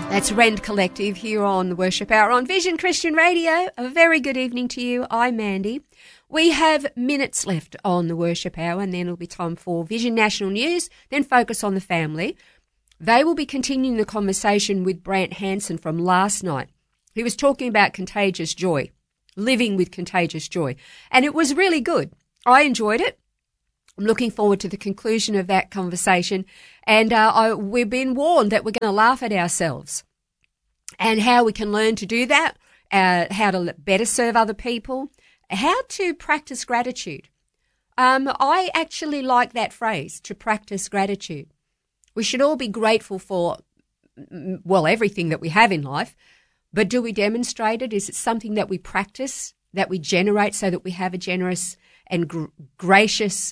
That's Rend Collective here on the Worship Hour on Vision Christian Radio. A very good evening to you. I'm Mandy. We have minutes left on the Worship Hour, and then it'll be time for Vision National News, then Focus on the Family. They will be continuing the conversation with Brant Hansen from last night. He was talking about contagious joy, living with contagious joy, and it was really good. I enjoyed it. I'm looking forward to the conclusion of that conversation, and we've been warned that we're going to laugh at ourselves and how we can learn to do that, how to better serve other people, how to practice gratitude. I actually like that phrase, to practice gratitude. We should all be grateful for, well, everything that we have in life, but do we demonstrate it? Is it something that we practice, that we generate so that we have a generous and gracious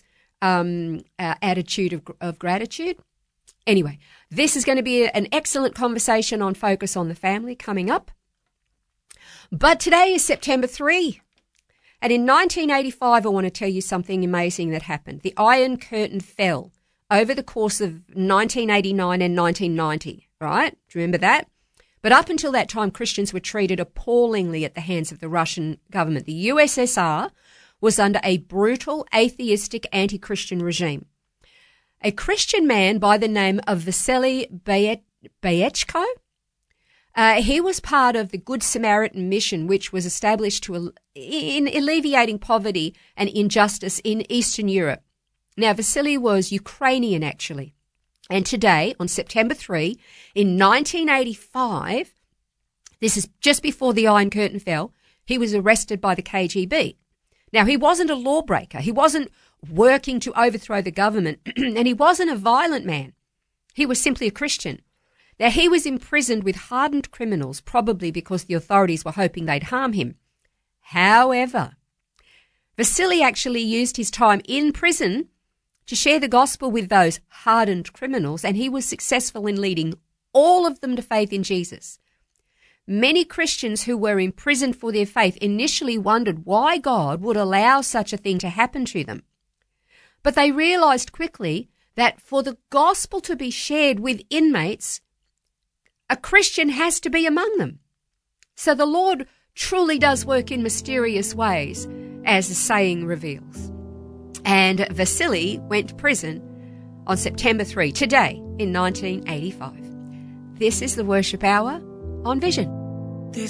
attitude of gratitude? Anyway, this is going to be an excellent conversation on Focus on the Family coming up. But today is September 3. And in 1985, I want to tell you something amazing that happened. The Iron Curtain fell over the course of 1989 and 1990, right? Do you remember that? But up until that time, Christians were treated appallingly at the hands of the Russian government. The USSR was under a brutal, atheistic, anti-Christian regime. A Christian man by the name of Vasily Bayechko, he was part of the Good Samaritan mission, which was established in alleviating poverty and injustice in Eastern Europe. Now, Vasily was Ukrainian, actually. And today, on September 3, in 1985, this is just before the Iron Curtain fell, he was arrested by the KGB. Now, he wasn't a lawbreaker. He wasn't working to overthrow the government, and he wasn't a violent man. He was simply a Christian. Now, he was imprisoned with hardened criminals, probably because the authorities were hoping they'd harm him. However, Vasily actually used his time in prison to share the gospel with those hardened criminals, and he was successful in leading all of them to faith in Jesus. Many Christians who were imprisoned for their faith initially wondered why God would allow such a thing to happen to them. But they realized quickly that for the gospel to be shared with inmates, a Christian has to be among them. So the Lord truly does work in mysterious ways, as the saying reveals. And Vasily went to prison on September 3, today in 1985. This is the Worship Hour on Vision.